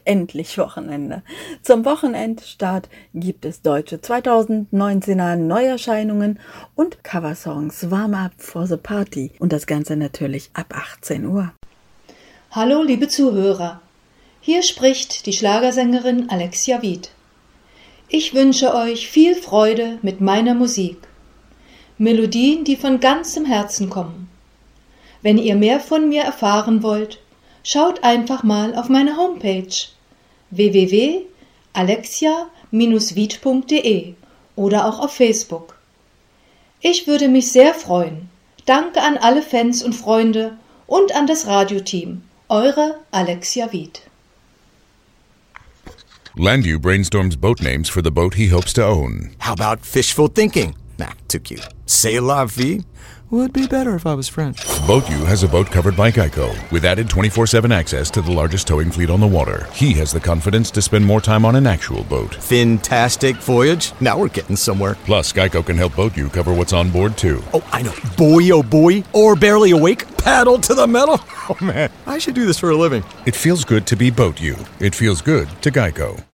endlich Wochenende. Zum Wochenendstart gibt es deutsche 2019er Neuerscheinungen und Coversongs Warm-up for the Party. Und das Ganze natürlich ab 18 Uhr. Hallo liebe Zuhörer, hier spricht die Schlagersängerin Alexia Wied. Ich wünsche euch viel Freude mit meiner Musik. Melodien, die von ganzem Herzen kommen. Wenn ihr mehr von mir erfahren wollt, schaut einfach mal auf meine Homepage www.alexia-wied.de oder auch auf Facebook. Ich würde mich sehr freuen. Danke an alle Fans und Freunde und an das Radioteam. Eure Alexia Wied. Landview brainstorms boat names for the boat he hopes to own. How about fishful thinking? Nah, too cute. C'est la vie? Would be better if I was French. BoatU has a boat covered by Geico, with added 24/7 access to the largest towing fleet on the water. He has the confidence to spend more time on an actual boat. Fantastic voyage. Now we're getting somewhere. Plus, Geico can help BoatU cover what's on board, too. Oh, I know. Boy, oh boy. Or barely awake. Paddle to the metal. Oh, man. I should do this for a living. It feels good to be BoatU. It feels good to Geico.